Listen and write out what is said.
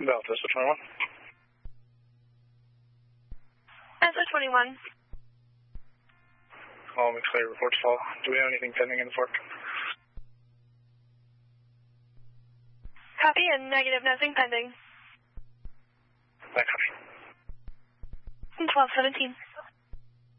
Delta 21. Answer 21. All clear, report to fall. Do we have anything pending in the fort? Copy and negative, nothing pending. That copy. 1217.